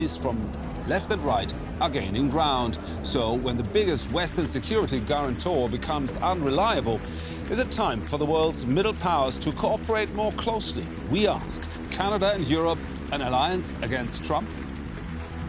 from left and right are gaining ground. So when the biggest Western security guarantor becomes unreliable, is it time for the world's middle powers to cooperate more closely? We ask. Canada and Europe, an alliance against Trump?